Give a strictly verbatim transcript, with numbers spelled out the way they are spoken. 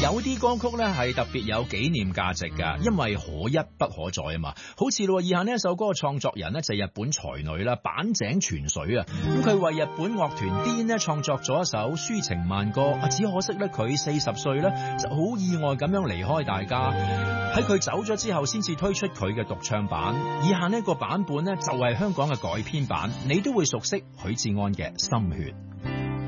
有啲歌曲咧係特別有紀念價值㗎，因為可一不可再啊嘛。好似咯，以下呢一首歌嘅創作人呢，就係日本才女啦，坂井泉水啊。咁佢為日本樂團 D 呢創作咗一首抒情慢歌，啊只可惜咧佢四十歲咧就好意外咁樣離開大家。喺佢走咗之後，先至推出佢嘅獨唱版。以下呢個版本呢，就係香港嘅改編版，你都會熟悉許志安嘅《心血》。